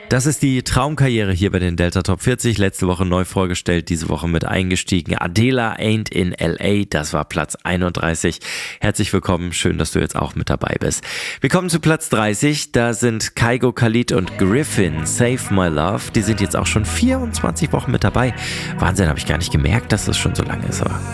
Das ist die Traumkarriere hier bei den Delta Top 40. Letzte Woche neu vorgestellt, diese Woche mit eingestiegen. Adela Ain't in L.A., das war Platz 31. Herzlich willkommen, schön, dass du jetzt auch mit dabei bist. Wir kommen zu Platz 30, da sind Kygo, Khalid und Griffin, Save My Love. Die sind jetzt auch schon 24 Wochen mit dabei. Wahnsinn, habe ich gar nicht gemerkt, dass das schon so lange ist. Aber